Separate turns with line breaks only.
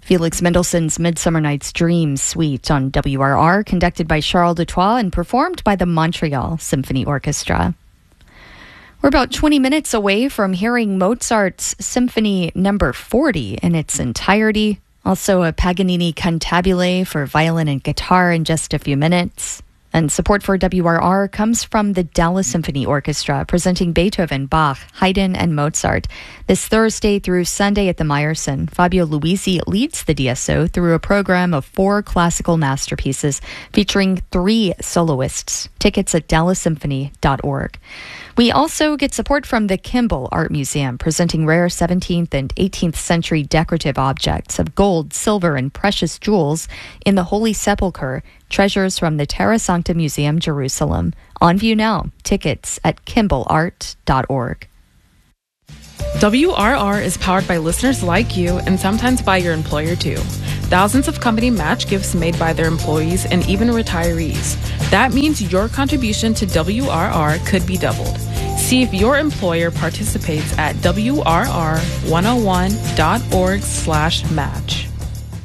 Felix Mendelssohn's Midsummer Night's Dream Suite on WRR, conducted by Charles Dutoit and performed by the Montreal Symphony Orchestra. We're about 20 minutes away from hearing Mozart's Symphony No. 40 in its entirety. Also a Paganini Cantabile for violin and guitar in just a few minutes. And support for WRR comes from the Dallas Symphony Orchestra, presenting Beethoven, Bach, Haydn, and Mozart this Thursday through Sunday at the Meyerson. Fabio Luisi leads the DSO through a program of 4 classical masterpieces featuring 3 soloists. Tickets at dallassymphony.org. We also get support from the Kimball Art Museum, presenting rare 17th and 18th century decorative objects of gold, silver, and precious jewels in the Holy Sepulchre, treasures from the Terra Sancta Museum, Jerusalem. On view now. Tickets at kimballart.org.
WRR is powered by listeners like you and sometimes by your employer too. Thousands of company match gifts made by their employees and even retirees. That means your contribution to WRR could be doubled. See if your employer participates at WRR101.org/match.